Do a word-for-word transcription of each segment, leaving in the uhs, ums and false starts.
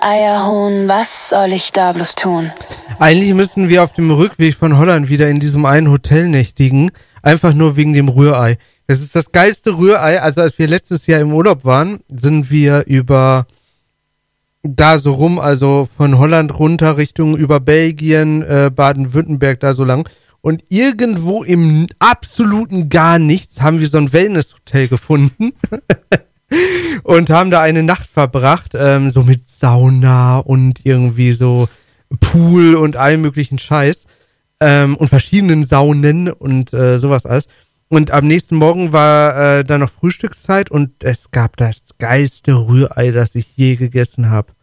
Eierhuhn, was soll ich da bloß tun? Eigentlich müssten wir auf dem Rückweg von Holland wieder in diesem einen Hotel nächtigen, einfach nur wegen dem Rührei. Das ist das geilste Rührei. Also als wir letztes Jahr im Urlaub waren, sind wir über da so rum, also von Holland runter Richtung über Belgien, äh, Baden-Württemberg, da so lang. Und irgendwo im absoluten gar nichts haben wir so ein Wellness-Hotel gefunden. Und haben da eine Nacht verbracht, ähm, so mit Sauna und irgendwie so Pool und allem möglichen Scheiß ähm, und verschiedenen Saunen und äh, sowas alles. Und am nächsten Morgen war äh, dann noch Frühstückszeit und es gab das geilste Rührei, das ich je gegessen habe.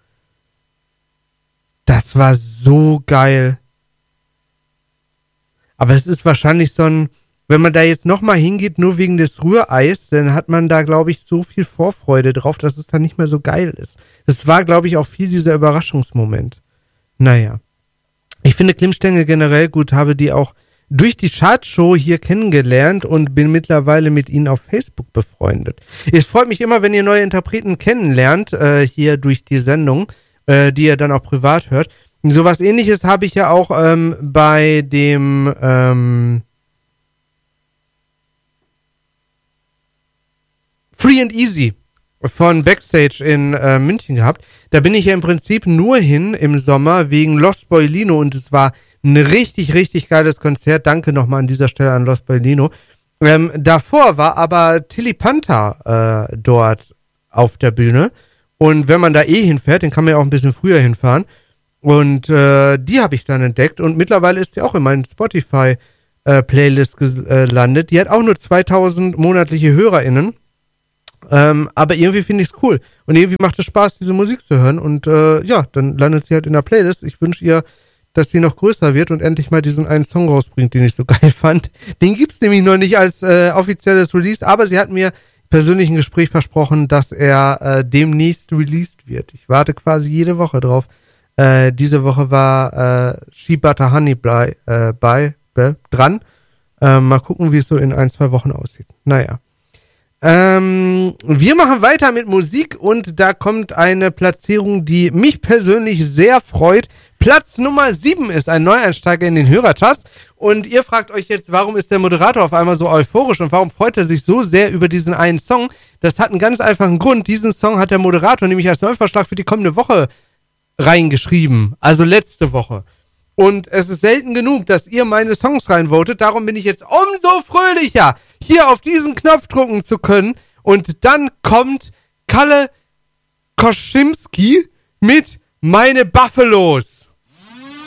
Das war so geil. Aber es ist wahrscheinlich so ein, wenn man da jetzt nochmal hingeht, nur wegen des Rühreis, dann hat man da, glaube ich, so viel Vorfreude drauf, dass es dann nicht mehr so geil ist. Das war, glaube ich, auch viel dieser Überraschungsmoment. Naja. Ich finde Klimmstängel generell gut, habe die auch durch die Chartshow hier kennengelernt und bin mittlerweile mit ihnen auf Facebook befreundet. Es freut mich immer, wenn ihr neue Interpreten kennenlernt, äh, hier durch die Sendung, äh, die ihr dann auch privat hört. Sowas Ähnliches habe ich ja auch ähm, bei dem, ähm, Free and Easy von Backstage in äh, München gehabt. Da bin ich ja im Prinzip nur hin im Sommer wegen Lost Boy Lino und es war ein richtig, richtig geiles Konzert. Danke nochmal an dieser Stelle an Lost Boy Lino. Ähm, davor war aber Tilly Panther äh, dort auf der Bühne und wenn man da eh hinfährt, dann kann man ja auch ein bisschen früher hinfahren und äh, die habe ich dann entdeckt und mittlerweile ist die auch in meinen Spotify äh, Playlist gelandet. Äh, die hat auch nur zweitausend monatliche HörerInnen. Ähm, aber irgendwie finde ich es cool. Und irgendwie macht es Spaß, diese Musik zu hören. Und äh, ja, dann landet sie halt in der Playlist. Ich wünsche ihr, dass sie noch größer wird und endlich mal diesen einen Song rausbringt, den ich so geil fand. Den gibt's nämlich noch nicht als äh, offizielles Release, aber sie hat mir persönlich ein Gespräch versprochen, dass er äh, demnächst released wird. Ich warte quasi jede Woche drauf. Äh, diese Woche war äh, She Butter Honey bei, äh, bei äh, dran. Äh, mal gucken, wie es so in ein, zwei Wochen aussieht. Naja. Ähm, wir machen weiter mit Musik und da kommt eine Platzierung, die mich persönlich sehr freut. Platz Nummer sieben ist ein Neueinsteiger in den Hörercharts und ihr fragt euch jetzt, warum ist der Moderator auf einmal so euphorisch und warum freut er sich so sehr über diesen einen Song? Das hat einen ganz einfachen Grund. Diesen Song hat der Moderator nämlich als Neuvorschlag für die kommende Woche reingeschrieben, also letzte Woche. Und es ist selten genug, dass ihr meine Songs reinvotet. Darum bin ich jetzt umso fröhlicher, hier auf diesen Knopf drücken zu können. Und dann kommt Kalle Koschimski mit Meine Buffalos.